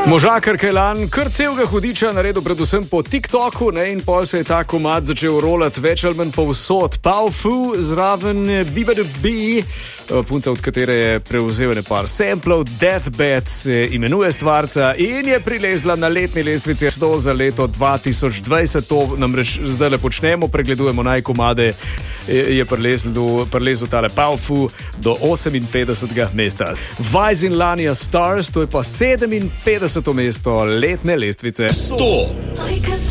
Možakar Kajlan, kar celega hudiča naredil predvsem po TikToku, ne, in pol se je ta komad začel rolati več ali manj povsod. Powfu, zraven Biba-da-Bee, punca, od katere je prevzel nepar samplov, Deathbed se imenuje stvarca in je prilezla na letni lestvici 100 za leto 2020. To namreč zdaj le počnemo, pregledujemo najkomade, je prilezel tale Powfu do 58. mesta. Vise in Lania Stars, to je pa 57. mesto letne lestvice 100.